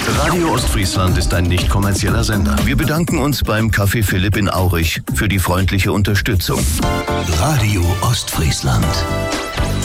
Radio Ostfriesland ist ein nicht kommerzieller Sender. Wir bedanken uns beim Café Philipp in Aurich für die freundliche Unterstützung. Radio Ostfriesland.